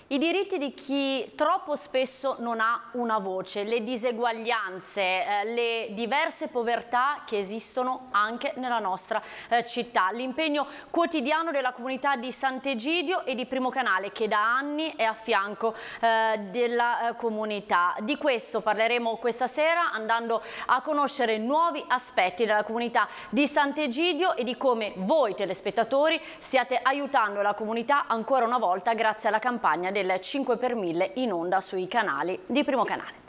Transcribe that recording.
I diritti di chi troppo spesso non ha una voce, le diseguaglianze, le diverse povertà che esistono anche nella nostra città, l'impegno quotidiano della comunità di Sant'Egidio e di Primo Canale che da anni è a fianco della comunità. Di questo parleremo questa sera andando a conoscere nuovi aspetti della comunità di Sant'Egidio e di come voi telespettatori stiate aiutando la comunità ancora una volta grazie alla campagna del 5 per 1000 in onda sui canali di Primo Canale.